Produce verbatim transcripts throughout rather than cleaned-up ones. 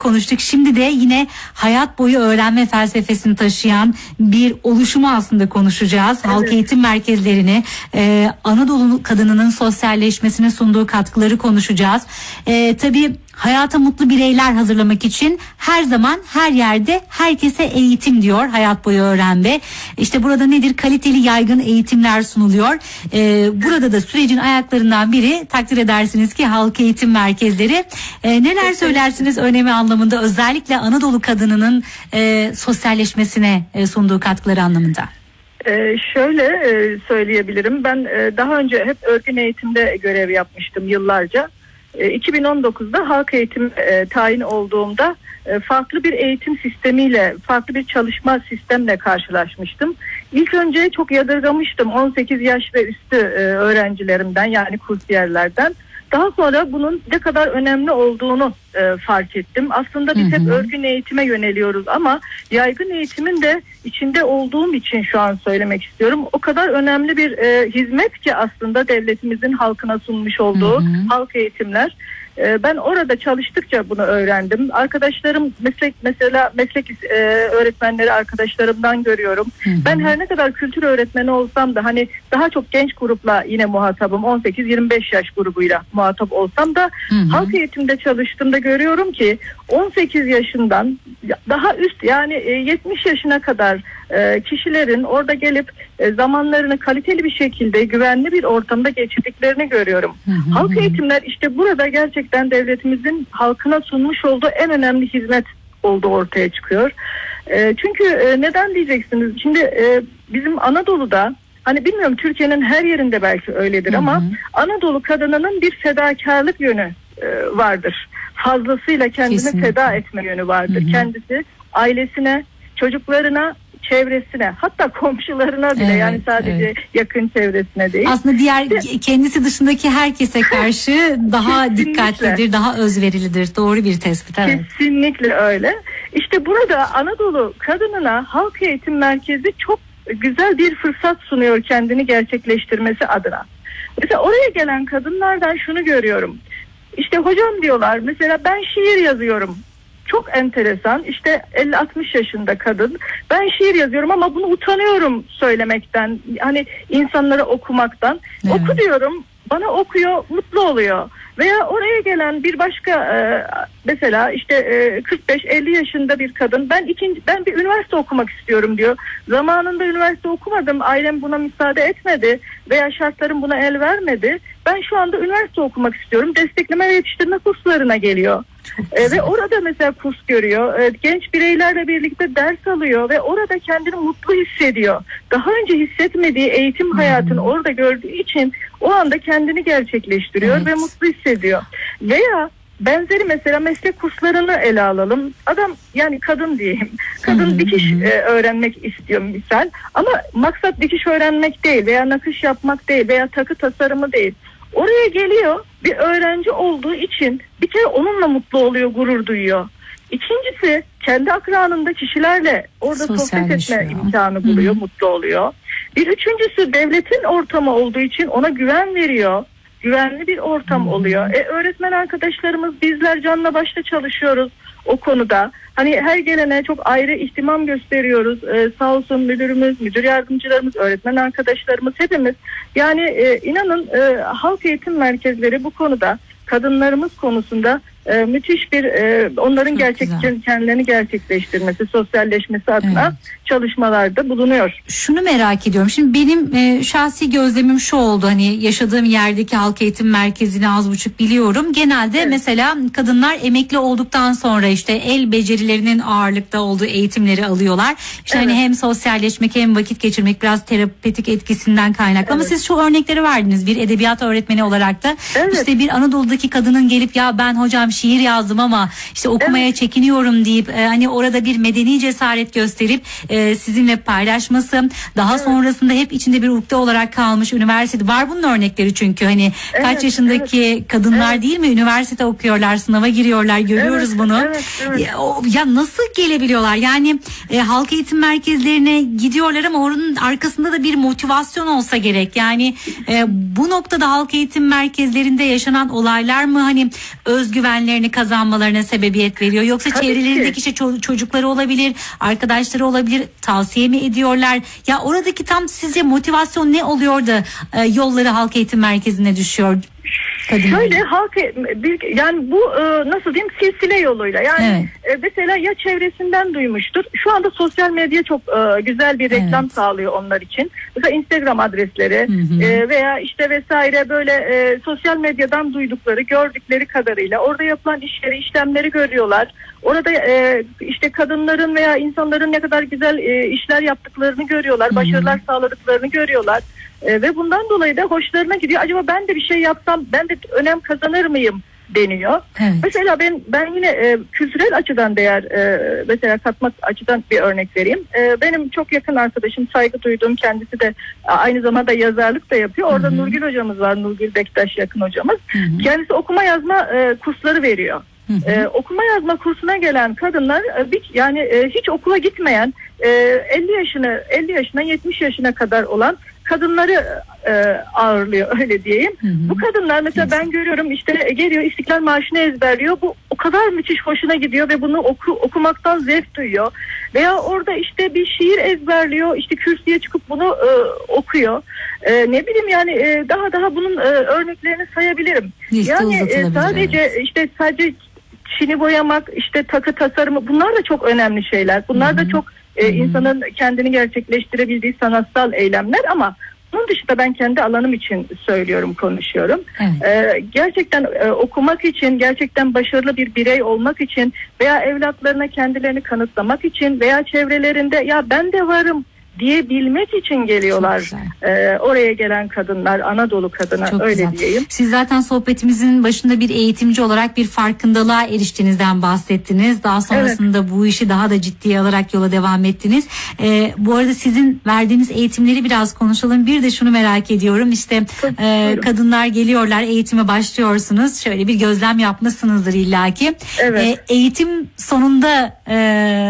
konuştuk. Şimdi de yine hayat boyu öğrenme felsefesini taşıyan bir oluşumu aslında konuşacağız. Evet. Halk eğitim merkezlerini, e, Anadolu kadınının sosyalleşmesine sunduğu katkıları konuşacağız. E, tabii hayata mutlu bireyler hazırlamak için her zaman her yerde herkese eğitim diyor hayat boyu öğrenme. İşte burada nedir? Kaliteli yaygın eğitimler sunuluyor. Ee, burada da sürecin ayaklarından biri takdir edersiniz ki halk eğitim merkezleri. Ee, neler söylersiniz önemi anlamında, özellikle Anadolu kadınının e, sosyalleşmesine e, sunduğu katkıları anlamında? Ee, şöyle e, söyleyebilirim. Ben e, daha önce hep örgün eğitimde görev yapmıştım yıllarca. iki bin on dokuzda halk eğitim e, tayin olduğumda e, farklı bir eğitim sistemiyle, farklı bir çalışma sistemle karşılaşmıştım. İlk önce çok yadırgamıştım on sekiz yaş ve üstü e, öğrencilerimden, yani kursiyerlerden. Daha sonra bunun ne kadar önemli olduğunu e, fark ettim. Aslında biz hı hı. hep örgün eğitime yöneliyoruz ama yaygın eğitimin de içinde olduğum için şu an söylemek istiyorum. O kadar önemli bir e, hizmet ki aslında devletimizin halkına sunmuş olduğu hı hı. halk eğitimler. E, ben orada çalıştıkça bunu öğrendim. Arkadaşlarım meslek mesela meslek e, öğretmenleri arkadaşlarımdan görüyorum. Hı hı. Ben her ne kadar kültür öğretmeni olsam da hani daha çok genç grupla yine muhatabım, on sekiz yirmi beş yaş grubuyla muhatap olsam da hı hı. halk eğitimde çalıştığımda görüyorum ki on sekiz yaşından daha üst, yani yetmiş yaşına kadar kişilerin orada gelip zamanlarını kaliteli bir şekilde güvenli bir ortamda geçirdiklerini görüyorum. Hı hı. Halk eğitimler işte burada gerçekten devletimizin halkına sunmuş olduğu en önemli hizmet olduğu ortaya çıkıyor. Çünkü neden diyeceksiniz? Şimdi bizim Anadolu'da, hani bilmiyorum, Türkiye'nin her yerinde belki öyledir, hı hı. ama Anadolu kadınının bir fedakarlık yönü vardır. Fazlasıyla kendini Kesinlikle. feda etme yönü vardır. Hı hı. Kendisi ailesine, çocuklarına, çevresine, hatta komşularına bile, evet, yani sadece evet. yakın çevresine değil. Aslında diğer kendisi dışındaki herkese karşı daha Kesinlikle. dikkatlidir, daha özverilidir. Doğru bir tespit. Evet. Kesinlikle öyle. İşte burada Anadolu kadınına halk eğitim merkezi çok güzel bir fırsat sunuyor kendini gerçekleştirmesi adına. Mesela oraya gelen kadınlardan şunu görüyorum. İşte hocam diyorlar, mesela ben şiir yazıyorum. Çok enteresan. İşte elli altmış yaşında kadın. Ben şiir yazıyorum ama bunu utanıyorum söylemekten. Hani insanlara okumaktan. Evet. Oku diyorum. Bana okuyor, mutlu oluyor. Veya oraya gelen bir başka e, mesela işte e, kırk beş elli yaşında bir kadın, ben ikinci ben bir üniversite okumak istiyorum diyor. Zamanında üniversite okumadım, ailem buna müsaade etmedi veya şartlarım buna el vermedi. Ben şu anda üniversite okumak istiyorum. Destekleme ve yetiştirme kurslarına geliyor. E, ve orada mesela kurs görüyor. E, genç bireylerle birlikte ders alıyor ve orada kendini mutlu hissediyor. Daha önce hissetmediği eğitim hayatını hmm. orada gördüğü için o anda kendini gerçekleştiriyor evet. ve mutlu hissediyor. Veya benzeri mesela meslek kurslarını ele alalım. Adam, yani kadın diyeyim. Kadın hmm. dikiş e, öğrenmek istiyor misal. Ama maksat dikiş öğrenmek değil veya nakış yapmak değil veya takı tasarımı değil. Oraya geliyor, bir öğrenci olduğu için bir kere onunla mutlu oluyor, gurur duyuyor. İkincisi, kendi akranında kişilerle orada sohbet etme imkanı buluyor, Hı-hı. mutlu oluyor. Bir üçüncüsü, devletin ortamı olduğu için ona güven veriyor. Güvenli bir ortam Hı-hı. oluyor. E, öğretmen arkadaşlarımız, bizler canla başla çalışıyoruz o konuda. Hani her gelene çok ayrı ihtimam gösteriyoruz. Ee, sağ olsun müdürümüz, müdür yardımcılarımız, öğretmen arkadaşlarımız, hepimiz. Yani e, inanın e, halk eğitim merkezleri bu konuda, kadınlarımız konusunda e, müthiş bir e, onların gerçek kendilerini gerçekleştirmesi, sosyalleşmesi adına evet. çalışmalarda bulunuyor. Şunu merak ediyorum. Şimdi benim e, şahsi gözlemim şu oldu. Hani yaşadığım yerdeki halk eğitim merkezini az buçuk biliyorum. Genelde evet. mesela kadınlar emekli olduktan sonra işte el becerilerinin ağırlıkta olduğu eğitimleri alıyorlar. İşte evet. hani hem sosyalleşmek hem vakit geçirmek, biraz terapetik etkisinden kaynaklı. Evet. Ama siz şu örnekleri verdiniz bir edebiyat öğretmeni olarak da. Evet. İşte bir Anadolu'daki kadının gelip, ya ben hocam şiir yazdım ama işte okumaya evet. çekiniyorum deyip e, hani orada bir medeni cesaret gösterip e, sizinle paylaşması, daha evet. sonrasında hep içinde bir ukde olarak kalmış üniversite var, bunun örnekleri. Çünkü hani evet, kaç yaşındaki evet. kadınlar evet. değil mi üniversite okuyorlar, sınava giriyorlar, görüyoruz evet, bunu evet, evet. Ya, o, ya nasıl gelebiliyorlar yani e, halk eğitim merkezlerine gidiyorlar ama oranın arkasında da bir motivasyon olsa gerek. Yani e, bu noktada halk eğitim merkezlerinde yaşanan olaylar mı hani özgüven güvenlerini kazanmalarına sebebiyet veriyor? Yoksa Tabii çevrelerindeki ki. işte ço- çocukları olabilir, arkadaşları olabilir, tavsiye mi ediyorlar? Ya oradaki tam sizce motivasyon ne oluyor da e, yolları halk eğitim merkezine düşüyor? Kadınlar. Şöyle halk bir, yani bu e, nasıl diyeyim silsile yoluyla yani Evet. e, mesela ya çevresinden duymuştur. Şu anda sosyal medya çok e, güzel bir reklam Evet. sağlıyor onlar için. Mesela Instagram adresleri Hı hı. e, veya işte vesaire böyle e, sosyal medyadan duydukları, gördükleri kadarıyla orada yapılan işleri, işlemleri görüyorlar. Orada e, işte kadınların veya insanların ne kadar güzel e, işler yaptıklarını görüyorlar, Hı hı. başarılar sağladıklarını görüyorlar. E, ve bundan dolayı da hoşlarına gidiyor. Acaba ben de bir şey yapsam ben de önem kazanır mıyım deniyor. Evet. Mesela ben ben yine e, kültürel açıdan değer e, mesela katmak açıdan bir örnek vereyim. E, benim çok yakın arkadaşım, saygı duyduğum, kendisi de aynı zamanda yazarlık da yapıyor. Orada Hı hı. Nurgül hocamız var. Nurgül Bektaş yakın hocamız. Hı hı. Kendisi okuma yazma e, kursları veriyor. Hı hı. Ee, okuma yazma kursuna gelen kadınlar e, bir, yani e, hiç okula gitmeyen e, elli yaşına elli yaşına yetmiş yaşına kadar olan kadınları e, ağırlıyor öyle diyeyim. Hı hı. Bu kadınlar mesela Yes. ben görüyorum işte geliyor İstiklal Marşı'nı ezberliyor. Bu o kadar müthiş hoşuna gidiyor ve bunu oku, okumaktan zevk duyuyor. Veya orada işte bir şiir ezberliyor. İşte kürsüye çıkıp bunu e, okuyor. E, ne bileyim yani e, daha daha bunun e, örneklerini sayabilirim. Liste Yani e, uzatılabilir, sadece evet. işte sadece Çini boyamak, işte takı tasarımı, bunlar da çok önemli şeyler. Bunlar da çok e, insanın kendini gerçekleştirebildiği sanatsal eylemler ama bunun dışında ben kendi alanım için söylüyorum, konuşuyorum. Evet. E, gerçekten e, okumak için, gerçekten başarılı bir birey olmak için veya evlatlarına kendilerini kanıtlamak için veya çevrelerinde ya ben de varım diyebilmek için geliyorlar e, oraya gelen kadınlar, Anadolu kadına, Çok öyle güzel. diyeyim. Siz zaten sohbetimizin başında bir eğitimci olarak bir farkındalığa eriştiğinizden bahsettiniz. Daha sonrasında evet. bu işi daha da ciddiye alarak yola devam ettiniz. Ee, bu arada sizin verdiğiniz eğitimleri biraz konuşalım. Bir de şunu merak ediyorum. İşte e, kadınlar geliyorlar, eğitime başlıyorsunuz. Şöyle bir gözlem yapmışsınızdır illaki. Evet. E, eğitim sonunda e,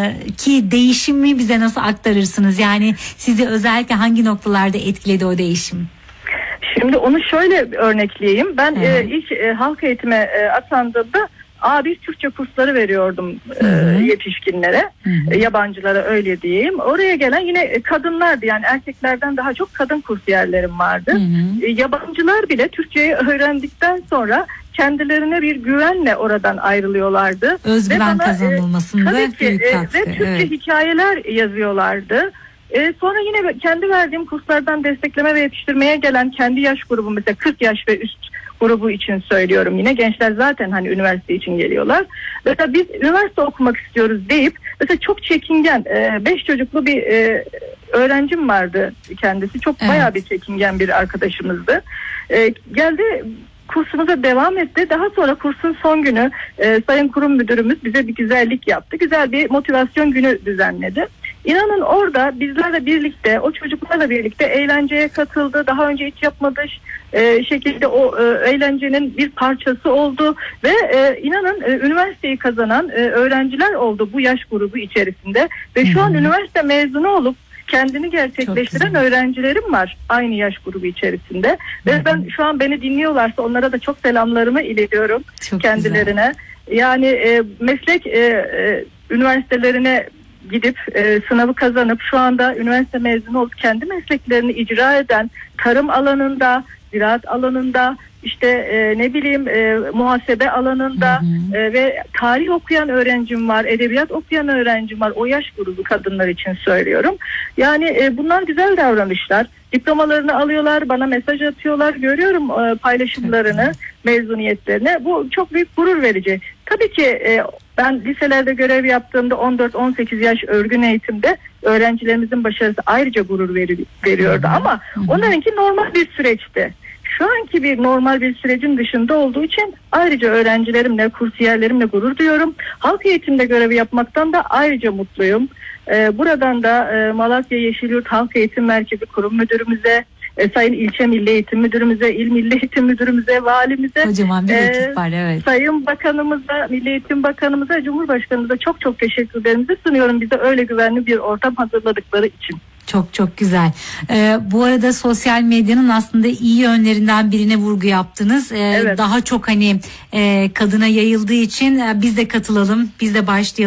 ki değişimi bize nasıl aktarırsınız? Yani sizi özellikle hangi noktalarda etkiledi o değişim? Şimdi onu şöyle örnekleyeyim. Ben Evet. e, ilk e, halk eğitime e, atandığımda A bir Türkçe kursları veriyordum e, yetişkinlere, e, yabancılara öyle diyeyim. Oraya gelen yine kadınlardı, yani erkeklerden daha çok kadın kursiyerlerim vardı. Hı hı. E, yabancılar bile Türkçeyi öğrendikten sonra kendilerine bir güvenle oradan ayrılıyorlardı. Özgüven kazanılmasında e, büyük e, katkı. Ve Türkçe evet. hikayeler yazıyorlardı. Ee, sonra yine kendi verdiğim kurslardan destekleme ve yetiştirmeye gelen kendi yaş grubu, mesela kırk yaş ve üst grubu için söylüyorum, yine gençler zaten hani üniversite için geliyorlar. Mesela biz üniversite okumak istiyoruz deyip mesela çok çekingen e, beş çocuklu bir e, öğrencim vardı kendisi. Çok evet. bayağı bir çekingen bir arkadaşımızdı. E, geldi kursumuza devam etti. Daha sonra kursun son günü e, Sayın Kurum Müdürümüz bize bir güzellik yaptı. Güzel bir motivasyon günü düzenledi. İnanın orada bizlerle birlikte, o çocuklarla birlikte eğlenceye katıldı. Daha önce hiç yapmadığı e, şekilde o e, eğlencenin bir parçası oldu. Ve e, inanın e, üniversiteyi kazanan e, öğrenciler oldu bu yaş grubu içerisinde. Ve şu an üniversite mezunu olup kendini gerçekleştiren öğrencilerim var aynı yaş grubu içerisinde. Ve Hı-hı. ben şu an beni dinliyorlarsa onlara da çok selamlarımı iletiyorum çok kendilerine. Güzel. Yani e, meslek e, e, üniversitelerine gidip e, sınavı kazanıp şu anda üniversite mezunu olup kendi mesleklerini icra eden, tarım alanında, ziraat alanında, işte e, ne bileyim e, muhasebe alanında e, ve tarih okuyan öğrencim var, edebiyat okuyan öğrencim var. O yaş grubu kadınlar için söylüyorum. Yani e, bunlar güzel davranışlar. Diplomalarını alıyorlar, bana mesaj atıyorlar, görüyorum e, paylaşımlarını, mezuniyetlerini. Bu çok büyük gurur verici. Tabii ki e, ben liselerde görev yaptığımda on dört on sekiz yaş örgün eğitimde öğrencilerimizin başarısı ayrıca gurur veri, veriyordu ama onlarınki normal bir süreçti. Şu anki bir normal bir sürecin dışında olduğu için ayrıca öğrencilerimle, kursiyerlerimle gurur duyuyorum. Halk eğitimde görevi yapmaktan da ayrıca mutluyum. Ee, buradan da e, Malatya Yeşilyurt Halk Eğitim Merkezi Kurum Müdürümüze, e, Sayın İlçe Milli Eğitim Müdürümüze, İl Milli Eğitim Müdürümüze, valimize, Kocaman bir e, ekip var, evet. Sayın Bakanımıza, Milli Eğitim Bakanımıza, Cumhurbaşkanımıza çok çok teşekkürlerimizi sunuyorum. Bize öyle güvenli bir ortam hazırladıkları için. Çok çok güzel. Ee, bu arada sosyal medyanın aslında iyi yönlerinden birine vurgu yaptınız. Ee, Evet. Daha çok hani e, kadına yayıldığı için e, biz de katılalım, biz de başlayalım.